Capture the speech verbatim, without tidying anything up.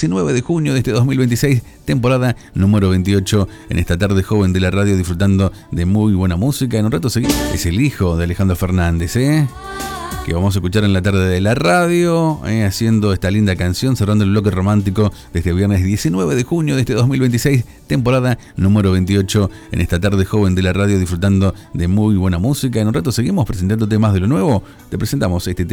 diecinueve de junio de este dos mil veintiséis, temporada número veintiocho, en esta tarde joven de la radio, disfrutando de muy buena música. En un rato seguimos. Es el hijo de Alejandro Fernández, ¿eh? que vamos a escuchar en la tarde de la radio, eh, haciendo esta linda canción, cerrando el bloque romántico de este viernes diecinueve de junio de este dos mil veintiséis, temporada número veintiocho, en esta tarde joven de la radio, disfrutando de muy buena música. En un rato seguimos presentándote más de lo nuevo. Te presentamos este tema.